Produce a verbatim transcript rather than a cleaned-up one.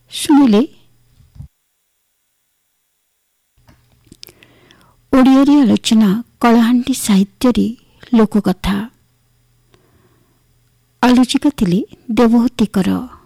ଶୁଣିଲେ ଓଡ଼ିଆରେ ଆଲୋଚନା କଳାହାଣ୍ଡି ସାହିତ୍ୟରେ ଲୋକକଥା। ଆଲୋଚିକା ଥିଲେ ଦେବହୂତି କର।